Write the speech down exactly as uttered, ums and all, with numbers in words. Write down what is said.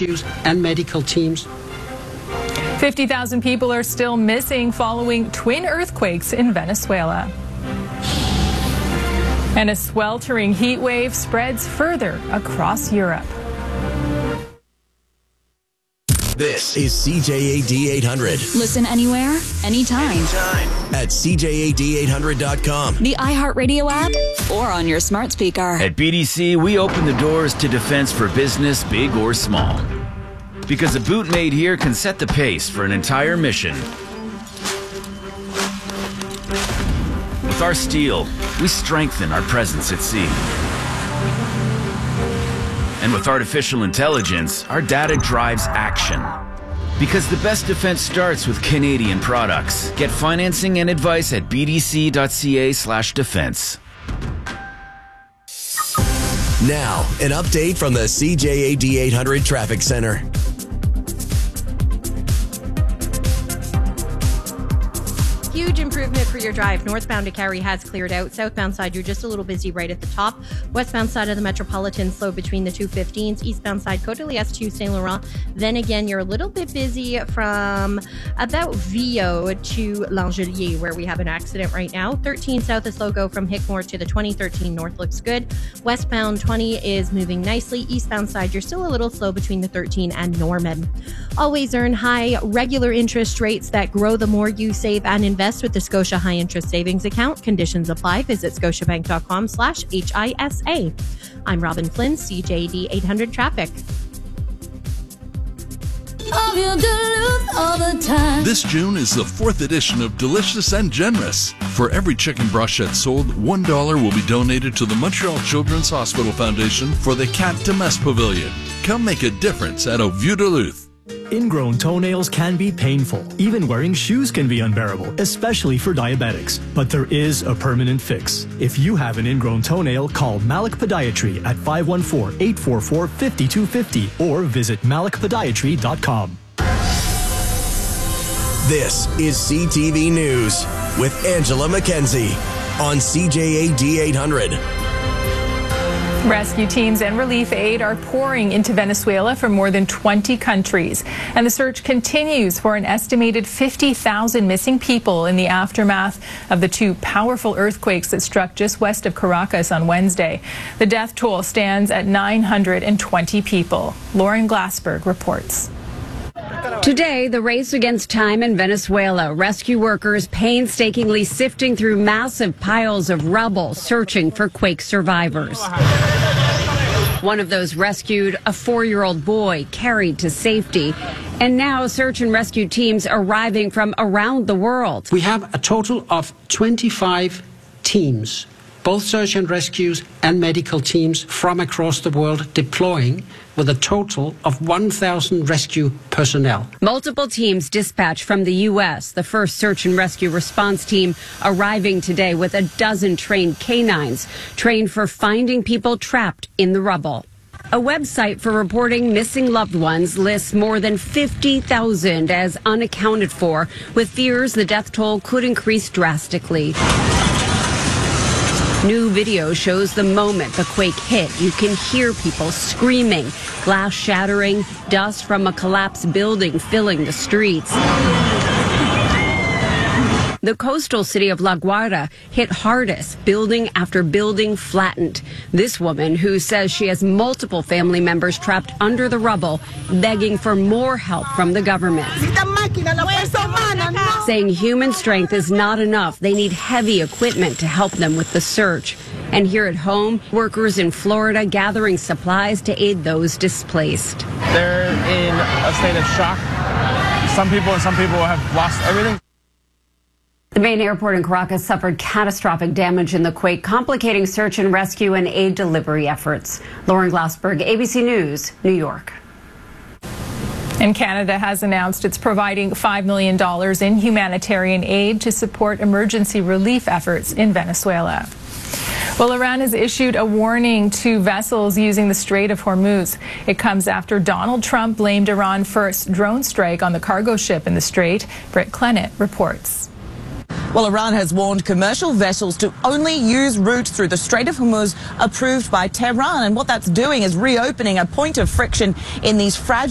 rescues and medical teams. fifty thousand people are still missing following twin earthquakes in Venezuela. And a sweltering heat wave spreads further across Europe. This is C J A D eight hundred. Listen anywhere, anytime. Anytime. At C J A D eight hundred dot com. The iHeartRadio app or on your smart speaker. At B D C, we open the doors to defense for business, big or small. Because a boot made here can set the pace for an entire mission. With our steel, we strengthen our presence at sea. And with artificial intelligence, our data drives action. Because the best defense starts with Canadian products. Get financing and advice at bdc.ca slash defense. Now, an update from the C J A D eight hundred Traffic Center. Huge improvement for your drive. Northbound to Cary has cleared out. Southbound side, you're just a little busy right at the top. Westbound side of the Metropolitan, slow between the two fifteens. Eastbound side, Côte de Liesse to Saint Laurent. Then again, you're a little bit busy from about Vio to L'Angelier, where we have an accident right now. thirteen south is slow go from Hickmore to the twenty. thirteen north looks good. Westbound twenty is moving nicely. Eastbound side, you're still a little slow between the thirteen and Norman. Always earn high regular interest rates that grow the more you save and invest with the Scotia High Interest Savings Account. Conditions apply. Visit scotiabank.com slash H I S A. I'm Robin Flynn, C J D eight hundred Traffic. This June is the fourth edition of Delicious and Generous. For every chicken brochette sold, one dollar will be donated to the Montreal Children's Hospital Foundation for the Cat de Messe Pavilion. Come make a difference at Au Vieux Duluth. Ingrown toenails can be painful. Even wearing shoes can be unbearable, especially for diabetics. But there is a permanent fix. If you have an ingrown toenail, call Malik Podiatry at five one four, eight four four, five two five zero or visit malik podiatry dot com. This is C T V News with Angela McKenzie on C J A D eight hundred. Rescue teams and relief aid are pouring into Venezuela from more than twenty countries. And the search continues for an estimated fifty thousand missing people in the aftermath of the two powerful earthquakes that struck just west of Caracas on Wednesday. The death toll stands at nine hundred twenty people. Lauren Glassberg reports. Today, the race against time in Venezuela. Rescue workers painstakingly sifting through massive piles of rubble, searching for quake survivors. One of those rescued, a four-year-old boy, carried to safety. And now search and rescue teams arriving from around the world. We have a total of twenty-five teams, both search and rescues and medical teams from across the world deploying, with a total of one thousand rescue personnel. Multiple teams dispatched from the U S, the first search and rescue response team arriving today with a dozen trained canines, trained for finding people trapped in the rubble. A website for reporting missing loved ones lists more than fifty thousand as unaccounted for, with fears the death toll could increase drastically. New video shows the moment the quake hit. You can hear people screaming, glass shattering, dust from a collapsed building filling the streets. The coastal city of La Guaira hit hardest, building after building flattened. This woman, who says she has multiple family members trapped under the rubble, begging for more help from the government. Saying human strength is not enough. They need heavy equipment to help them with the search. And here at home, workers in Florida gathering supplies to aid those displaced. They're in a state of shock. Some people and some people have lost everything. The main airport in Caracas suffered catastrophic damage in the quake, complicating search and rescue and aid delivery efforts. Lauren Glassberg, A B C News, New York. And Canada has announced it's providing five million dollars in humanitarian aid to support emergency relief efforts in Venezuela. Well, Iran has issued a warning to vessels using the Strait of Hormuz. It comes after Donald Trump blamed Iran's first drone strike on the cargo ship in the strait. Britt Clennett reports. Well, Iran has warned commercial vessels to only use routes through the Strait of Hormuz approved by Tehran. And what that's doing is reopening a point of friction in these fragile